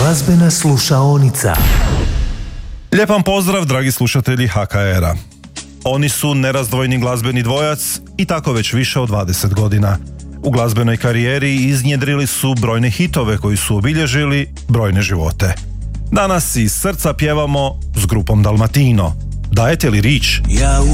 Glazbena slušaonica. Lijep vam pozdrav, dragi slušatelji HKR-a. Oni su nerazdvojni glazbeni dvojac i tako već više od 20 godina. U glazbenoj karijeri iznjedrili su brojne hitove koji su obilježili brojne živote. Danas iz srca pjevamo s grupom Dalmatino. Dajete li rič?